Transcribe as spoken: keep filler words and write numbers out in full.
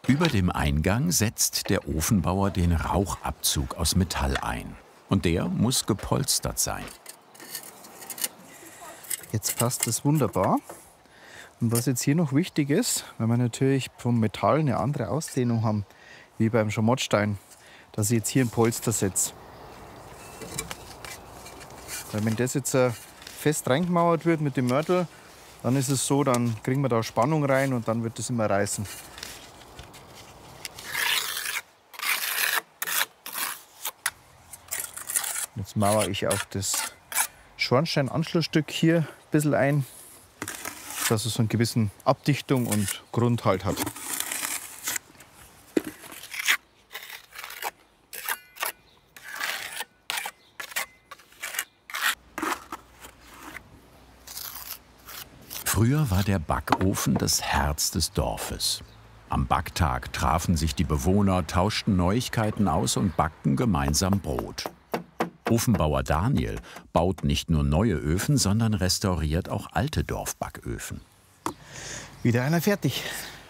Über dem Eingang setzt der Ofenbauer den Rauchabzug aus Metall ein. Und der muss gepolstert sein. Jetzt passt das wunderbar. Und was jetzt hier noch wichtig ist, weil wir natürlich vom Metall eine andere Ausdehnung haben, wie beim Schamottstein, dass ich jetzt hier ein Polster setze. Weil wenn das jetzt fest reingemauert wird mit dem Mörtel, dann ist es so, dann kriegen wir da Spannung rein und dann wird das immer reißen. Jetzt mauere ich auch das Schornsteinanschlussstück hier ein bisschen ein, dass es so eine gewisse Abdichtung und Grundhalt hat. Früher war der Backofen das Herz des Dorfes. Am Backtag trafen sich die Bewohner, tauschten Neuigkeiten aus und backten gemeinsam Brot. Ofenbauer Daniel baut nicht nur neue Öfen, sondern restauriert auch alte Dorfbacköfen. Wieder einer fertig.